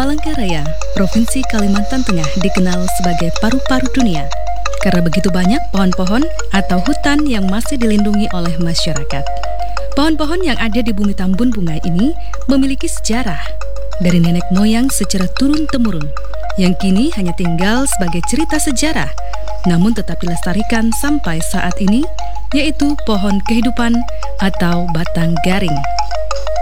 Palangkaraya, Provinsi Kalimantan Tengah dikenal sebagai paru-paru dunia karena begitu banyak pohon-pohon atau hutan yang masih dilindungi oleh masyarakat. Pohon-pohon yang ada di bumi Tambun Bunga ini memiliki sejarah dari nenek moyang secara turun-temurun yang kini hanya tinggal sebagai cerita sejarah, namun tetap dilestarikan sampai saat ini, yaitu pohon kehidupan atau batang garing.